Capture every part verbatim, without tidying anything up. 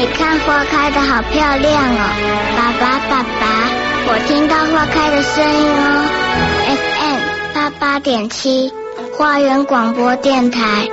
你看花开得好漂亮哦，爸爸爸爸，我听到花开的声音哦。F M 八八点七，花园广播电台。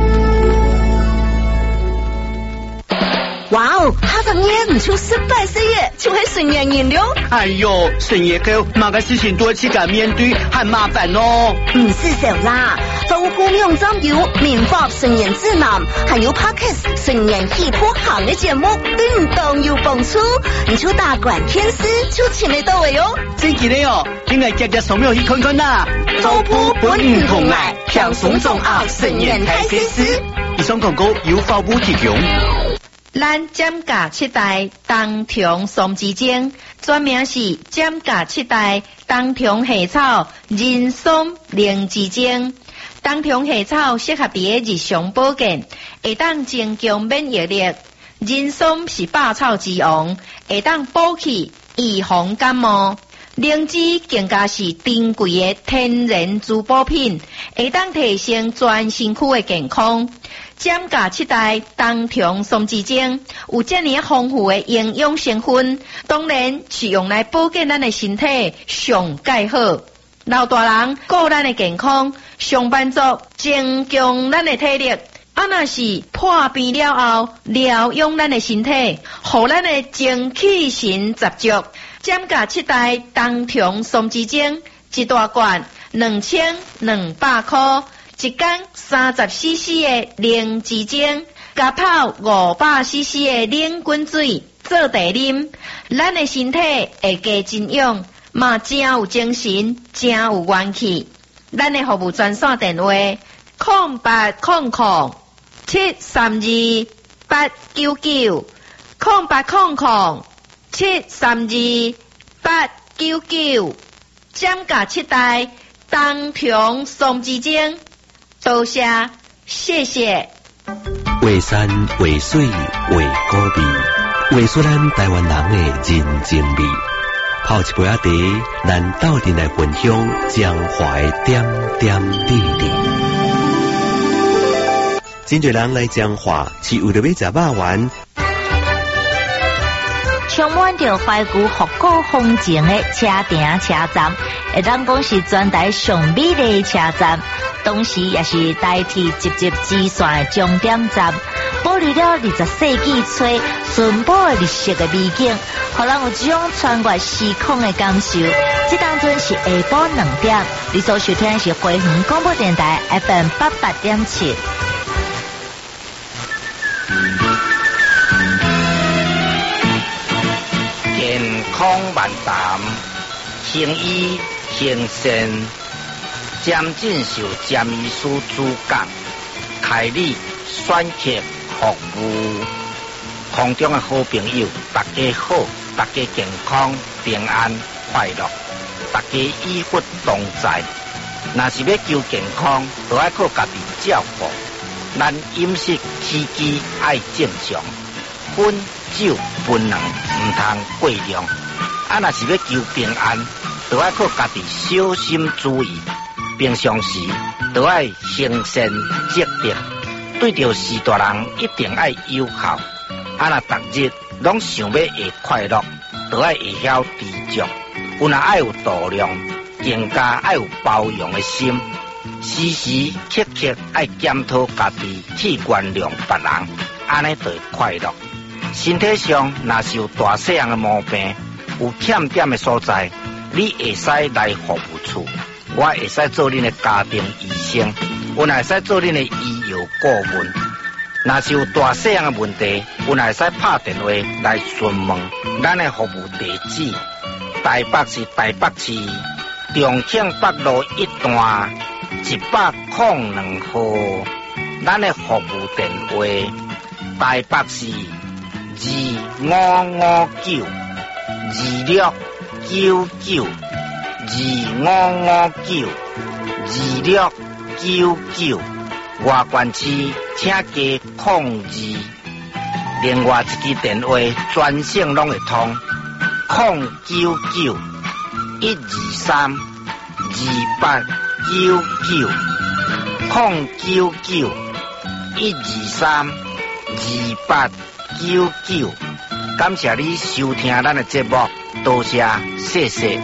哇哦，哈朋友唔出失败岁月，就系顺人原谅。 哎呦，顺业狗，哪个事情多去敢面对，很麻烦哦。 唔是手啦，丰富用装有民法顺人指南，还有 Podcast 顺人气破行嘅节目，对唔当要放出，唔出大管天师出钱嚟到位哦。 真记得哦，应该日日扫描去看看啦。 周铺本唔同埋，强松重奥顺人开心师。 以上广告由法务提供。 咱减价七代冬虫松枝精，专名是减价七代冬虫夏草人松灵芝精。冬虫夏草适合伫日常保健，会当增强免疫力。人松是百草之王，会当补气预防感冒。灵芝更加是珍贵的天然滋补品，会当提升全身躯的健康。减价七代冬虫松枝精有这么丰富的营养成分，当然是用来保健咱的身体上介好。老大人顾咱的健康，上班族增强咱的体力。啊，若是破病了后，疗养咱的身体，互咱的精气神十足。减价七代冬虫松枝精一大罐两千两百块。一缸三十 C C 的灵芝精，加泡五百 C C 的冷滚水做茶啉，咱的身体会加真养，嘛真有精神，真有元气。咱的服务专线电话：零八零零七三二八九九，零八零零七三二八九九，减价七代冬虫松枝精。多谢，谢谢。 画山画水画古味，画出咱台湾人的人情味。泡一杯仔茶，咱斗阵来分享江华的点点滴滴。真侪人来江华是为了要食肉丸。 充满着怀旧复古风情的车站车站，会当讲是全台上美丽的车站，同时也是代替集集支线的终点站，保留了二十世纪初淳朴的日式的美景，互人有这种穿越时空的感受。这当阵是下晡两点，你所收听的是花园广播电台 F M 八八点七。 健康万谈，行医行善，占诊受占医师主讲，开立选客服务。空中的好朋友，大家好，大家健康平安快乐，大家医福同在。若是要求健康，就要靠家己照顾。咱饮食起居爱正常，薰酒槟榔唔通过量。啊，若是要求平安，就要靠家己小心注意。平常时就要行善积德，对着士大人一定要友好。啊，若逐日拢想要会快乐，就要会晓知足。有若爱有度量，更加爱有包容的心。时时刻刻爱检讨家己去原谅别人，安尼就会快乐。身体上若是有大细样的毛病，有欠点的所在，你会使来服务处，我会使做恁的家庭医生，我会使做恁的医药顾问。若是有大细样的问题，我会使拍电话来询问咱的服务地址。台北市台北市重庆北路一段一百零两号，咱的服务电话台北市二五五九二六九九二五五九二六九九，外县市请加控二，另外一支电话专线拢会通，控九九一二三二八九九，控九九一二三二八九九。感谢你收听咱的节目，多谢谢谢。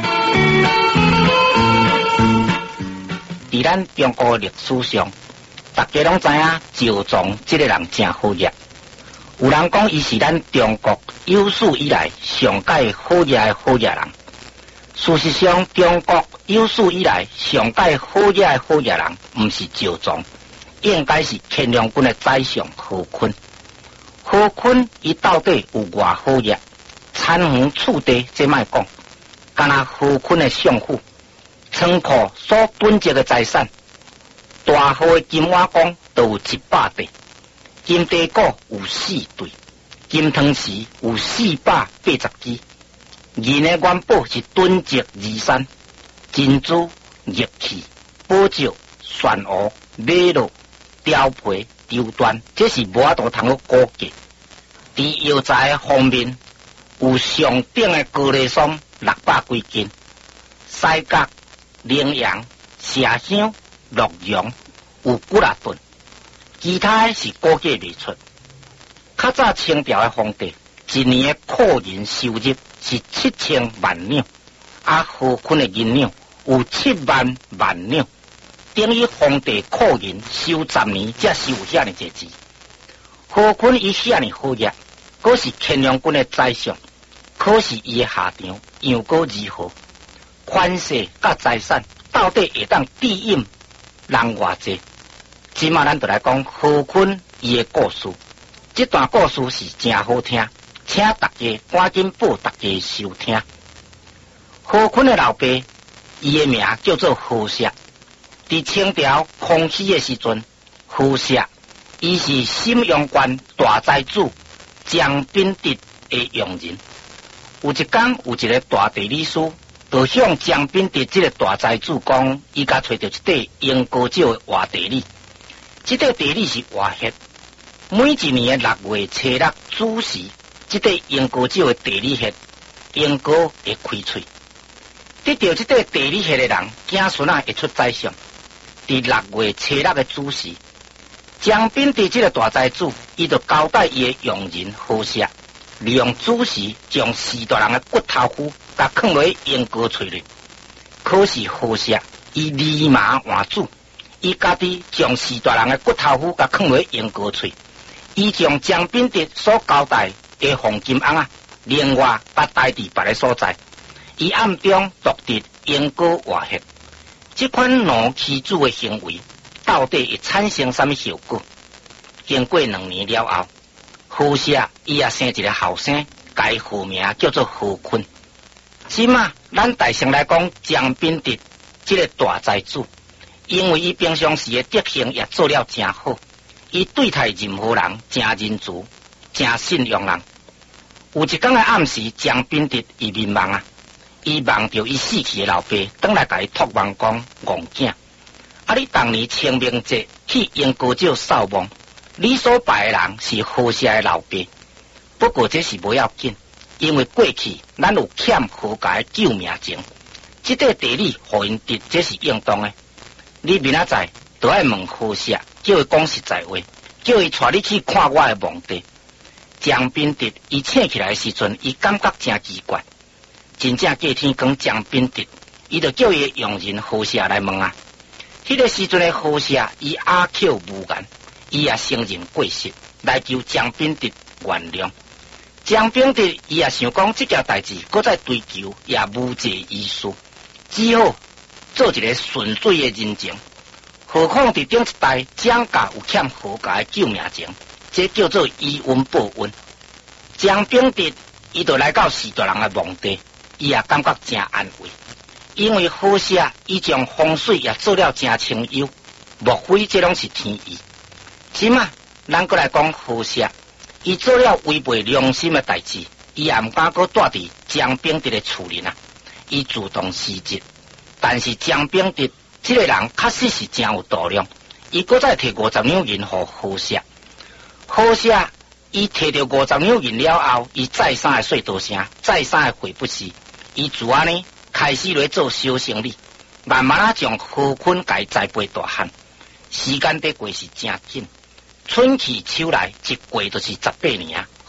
在咱中国历史上，大家拢知影赵庄这个人真好业，有人讲伊是咱中国有史以来上界好业的好业人。事实上，中国有史以来上界好业的好业人，毋是赵庄，应该是乾隆君的宰相何坤。何坤伊到底有偌好业？参园厝地这卖讲，敢若何坤的相父仓库所本籍的财产，大号的金瓦工都有一百对，金地鼓有四对，金汤匙有四百八十支，银的元宝是吨值二三，珍珠、玉器、宝石、玄鹅、马路、雕皮、丢端，这是无法度通去估计。在药材的方面，有上等的高丽松六百几斤，西角、羚羊、麝香、鹿茸有几啊吨，其他是估计未出。较早清朝的皇帝一年的库银收入是七千万两，啊何坤的银两有七万万两，等于皇帝库银收十年才收有遐尼侪钱。何坤伊遐尼好业，可是乾隆君的宰相，可是伊的下场样果如何？权势甲财产到底会当抵应人偌济？即马咱就来讲何坤伊的故事。这段故事是真好听，请大家赶紧报大家收听。何坤的老爸，伊的名叫做何石，在清朝康熙的时阵，何石伊是沈阳县大财主江秉德的佣人。有一天，有一个大地理师，就向江秉德这个大财主讲，伊甲找到一块英高石的活地理。这块地理是活血，每一年的六月初六子时，这块英高石的地理血，英高会开喙。得到这块地理血的人，子孙啊会出宰相。在六月初六的子时，江秉德这个大财主，伊就交代伊的佣人何石，利用子时将四大人的骨头骨甲放落英高喙里。可是何石伊立马换主，伊家己将四大人的骨头骨甲放落英高喙，伊将江秉德所交代的黄金甕啊，另外把带伫别个所在，伊暗中独得英高活血。这款奴欺主的行为，到底会产生什么效果？经过两年了后，何石伊也生一个后生，改号名叫做何坤。即马咱大声来讲江秉德这个大财主，因为伊平常时的德行也做了真好，伊对待任何人真仁慈，真信用人。有一天的暗时，江秉德伊面梦啊，伊梦到伊死去的老爸，转来甲伊托梦讲戆囝。啊！你当年清明节去英高石扫墓，你所拜的人是何石的老爸。不过这是不要紧，因为过去咱有欠何家的救命钱，这块地理互因得，这是应当的。你明仔载就爱问何石，叫伊讲实在话，叫伊带你去看我的墓地。江秉德伊醒起来的时阵，伊感觉真奇怪，真正过天讲江秉德，伊就叫伊的佣人何石来问啊。迄个时阵的何石，伊阿口无言，伊也承认过失，来求江秉德原谅。江秉德伊也想讲这件代志，搁再追求也无济意思，只好做一个顺水的人情。何况伫顶一代蒋家有欠何家的救命钱，这叫做以恩报恩。江秉德伊就来到四大人的墓地，伊也感觉真安慰。因为何石伊将风水也做了真清幽，莫非这拢是天意？即马咱过来讲何石，伊做了违背良心的代志，伊也唔敢搁住伫江秉德的厝里啊，伊主动辞职。但是江秉德这个人确实是真有度量，伊搁再摕五十两银给何石。何石伊摕到五十两银了后，伊再三的说多声，再三的回不是，伊自安呢？开始来做小生意，慢慢啊将何坤改栽培大汉。时间得过是真紧，春去秋来，一过就是十八年啊。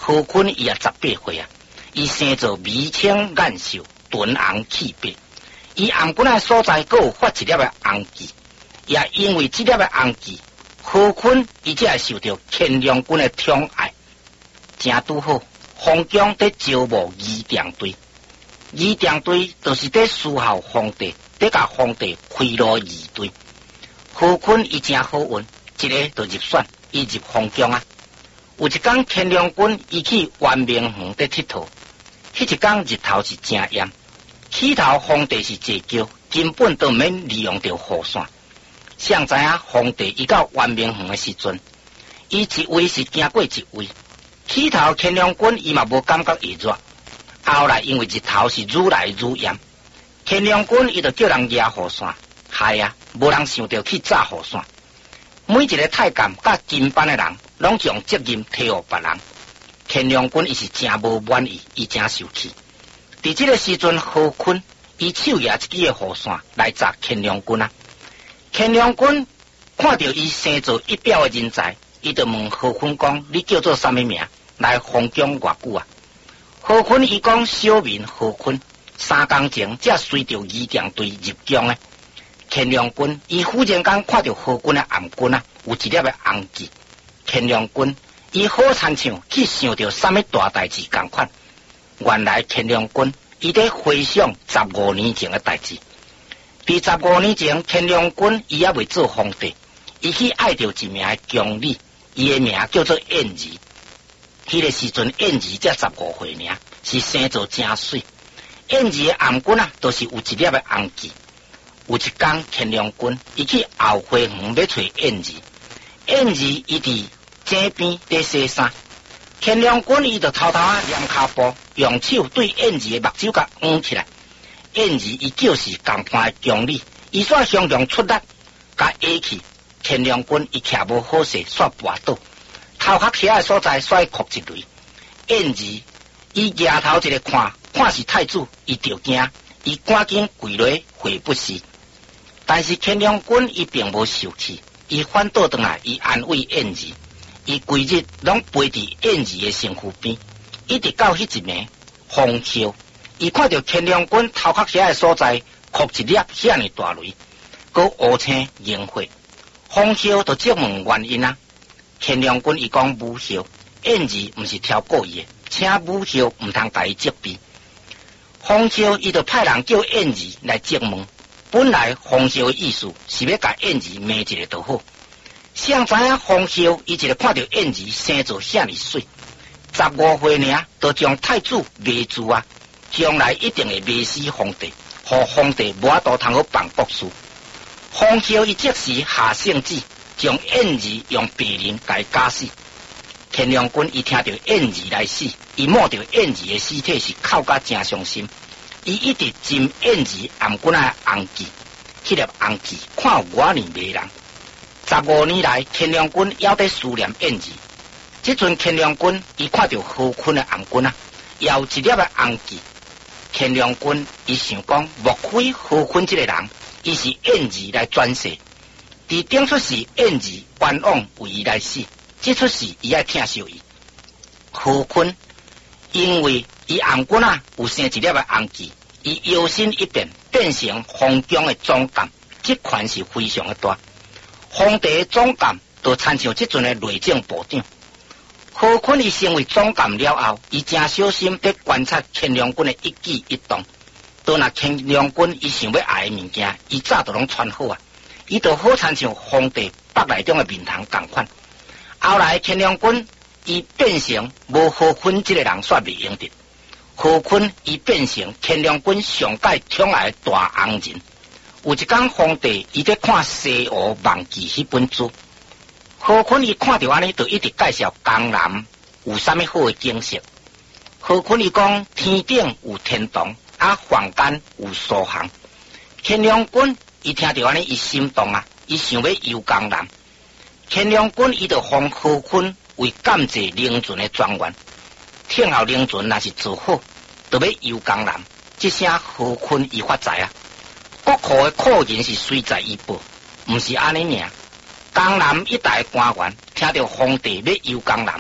何坤伊也十八岁啊，伊生做眉清眼秀，唇红气白。伊红棍仔所在，阁有发一粒的红痣，也因为这粒的红痣，何坤伊才会受到乾隆君的宠爱。正拄好，封疆在招募仪仗队，仪仗队就是在侍候皇帝，在甲皇帝开路仪队。何坤伊真好运，一个就入选，伊入封疆啊。有一天，乾隆君伊去圆明园在佚佗，迄一天日头是真炎，起头皇帝是坐轿，根本都免利用到雨伞。谁知影皇帝伊到圆明园的时阵，伊一位是行过一位，起头乾隆君伊嘛无感觉会热，后来因为日头是愈来愈炎，乾隆君伊就叫人压雨伞，害啊，无人想到去炸雨伞。每一个太监甲金班的人，拢将责任推予别人。乾隆君伊是真无满意，伊真生气。伫这个时阵，何坤伊手拿一支的雨伞来砸乾隆君啊！乾隆君看到伊生做一表的人才，伊就问何坤讲：“你叫做啥物名？来封疆偌久啊？”何坤伊讲：“小名何坤，三工前才随着仪仗队入疆的。”乾隆君伊忽然间看到何坤的红棍啊，有一粒的红痣。乾隆君伊好亲像去想到啥物大代志共款。原来乾隆君伊在回想十五年前的代志。伫十五年前，乾隆君伊也未做皇帝，伊去爱着一名的宫女，伊的名叫做燕儿。迄个时阵，燕儿才十五岁尔，是生做真水。燕儿的红棍啊，都是有一粒的红痣。有一天，乾隆君伊去后花园要找燕儿，燕儿伊伫井边在洗衫，乾隆君伊就偷偷啊踮骹步，用手对燕儿的目睭甲捂起来。燕儿伊就是共伴的宫女，伊煞向强出力，甲下去。乾隆君伊徛无好势，煞跋倒，头壳起的所在煞哭一泪。燕儿伊抬头一个看，看是太子，伊就惊，伊赶紧跪落悔不是。但是乾隆君伊并无受气，伊反倒转来，伊安慰燕儿，伊规日拢陪伫燕儿的身躯边，一直到迄一暝风萧，伊看到乾隆君头壳下的所在哭一粒遐尼大泪，佮乌青凝血，风萧就质问原因啊。乾隆君伊讲母孝，燕儿毋是挑故意的，请母孝毋通甲伊责备。风萧伊就派人叫燕儿来质问。本来风萧的意思是要甲燕儿骂一个就好，谁知影风萧伊一个看到燕儿生做遐尼水，十五岁尔就将太子骂住啊，将来一定会骂死皇帝，互皇帝无法度通好办国事。风萧伊即时下圣旨，将燕儿用白绫甲伊夹死。乾隆君伊听到燕儿来死，伊摸到燕儿的尸体是哭甲真伤心。伊一直浸燕儿红棍仔红痣，迄粒红痣看有偌尼迷人。十五年来，乾隆君还在思念燕儿。即阵乾隆君伊看到何坤的红棍仔，也有一粒的红痣。乾隆君伊想讲，莫非何坤这个人，伊是燕儿来转世？伫顶出时燕儿冤枉为伊来死，即出时伊爱疼惜伊。何坤因为伊红棍仔有生一粒的红痣，伊摇身一变，变成封疆的总监，职权是非常的大。皇帝的总监就参像即阵的内政部长。何坤伊成为总监了后，伊真小心在观察乾隆君的一举一动。倒若乾隆君伊想要爱的物件，伊早就拢传好啊。伊就好参像皇帝北内中的面堂共款。后来乾隆君伊变成无何坤这个人煞袂用得。何坤伊变成乾隆君上界宠爱的大红人。有一天，皇帝伊在看《西湖梦记》迄本书，何坤伊看到安尼，就一直介绍江南有啥物好的景色。何坤伊讲，天顶有天堂，啊坊间有苏杭。乾隆君伊听到安尼，伊心动啊，伊想要游江南。乾隆君伊就封何坤为感谢灵船的专员。听候灵船若是做好，就要游江南。这声何坤伊发财啊！国库的库银是随在伊报，毋是安尼尔。江南一带官员听到皇帝要游江南，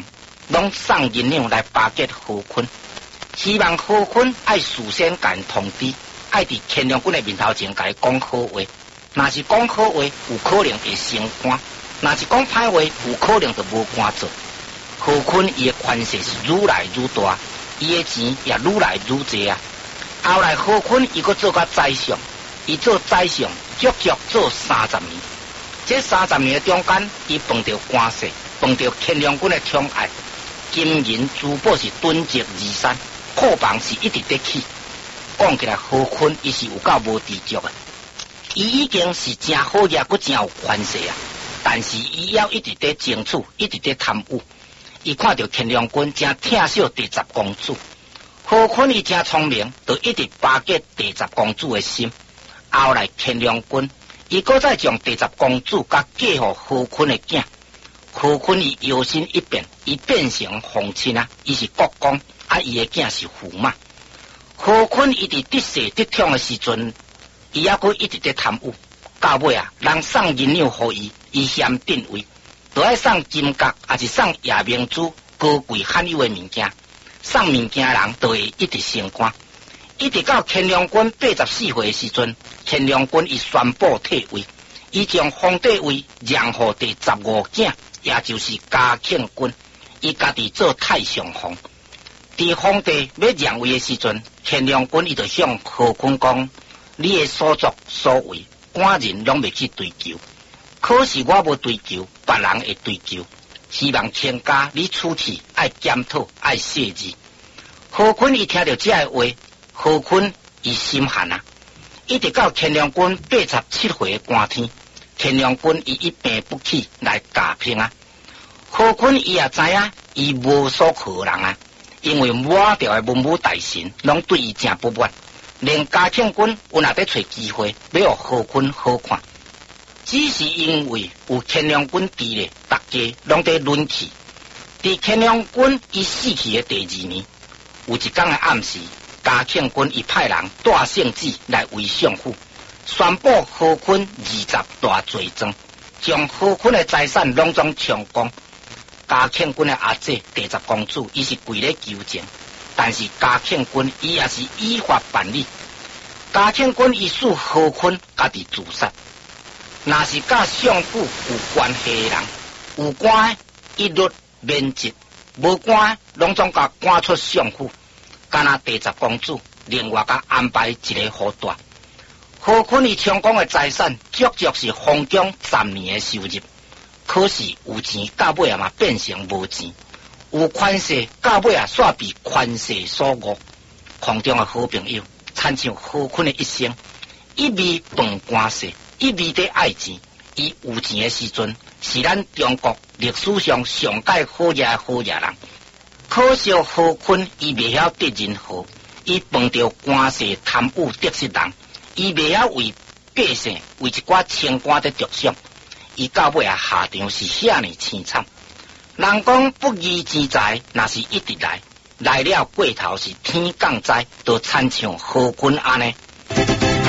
拢送银两来巴结何坤，希望何坤爱事先甲因通知，爱伫乾隆君的面头前甲伊讲好话。若是讲好话，有可能会升官；若是讲歹话，有可能就无官做。何坤伊的权势是愈来愈大，伊的钱也愈来愈济啊。后来何坤伊阁做甲宰相，伊做宰相足足做三十年。这三十年的中间，伊碰到官势，碰到乾隆君的宠爱，金银珠宝是囤积如山，库房是一直在起。讲起来，何坤伊是有够无知足的，伊已经是真好业，阁真有权势啊。但是伊要一直在争取，一直在贪污。伊看到乾隆君真疼惜第十公主，何坤伊真聪明，就一直巴结第十公主的心。后来乾隆君伊搁再将第十公主甲嫁予何坤的囝，何坤伊摇身一变，伊变成皇亲啊，伊是国公，啊伊的囝是驸马。何坤伊伫得势得宠的时阵，伊还阁一直在贪污，到尾啊，人送银两予伊，伊嫌定位。都爱送金角，还是送夜明珠、高贵罕有的物件。送物件的人都会一直升官，一直到乾隆君八十四岁的时阵，乾隆君伊宣布退位，伊将皇帝位让予第十五囝，也就是嘉庆君，伊家己做太上皇。伫皇帝要让位的时阵，乾隆君伊就向何坤讲：你的所作所为，官人拢未去追究。可是我无追求，别人会追求。希望天家你处事爱检讨，爱细致。何坤伊听到这个话，何坤伊心寒啊！一直到乾隆君八十七岁的寒天，乾隆君伊一病不起来驾平啊。何坤伊也知影，伊无所可人啊，因为满朝的文武大臣拢对伊真不满，连嘉庆君有哪得找机会要互何坤好看。只是因为有乾隆君伫咧，大家拢在论气。伫乾隆君伊死去的第二年，有一天的暗时，嘉庆君伊派人带圣旨来为相府，宣布何坤二十大罪状，将何坤的财产拢总充公。嘉庆君的阿姐第十公主，伊是跪咧求情，但是嘉庆君伊也是依法办理。嘉庆君伊使何坤家己自杀。若是甲相府有关系的人，有官的一律免职，无官的拢总甲赶出相府。敢若第十公主另外甲安排一个好大。何坤伊充公的财产，足足是封疆十年的收入。可是有钱到尾啊嘛变成无钱，有权势到尾啊煞被权势所误。空中的好朋友，参像何坤的一生，一味傍官势。一味在爱钱，伊有钱的时阵，是咱中国历史上上界好业的好业人。可惜何坤伊未晓得人好，伊碰到官势贪污得失人，伊未晓为百姓为一寡清官的着想，伊到尾啊下场是遐尼凄惨。人讲不义之财，若是一直来，来了过头是天降灾，都参像何坤安尼。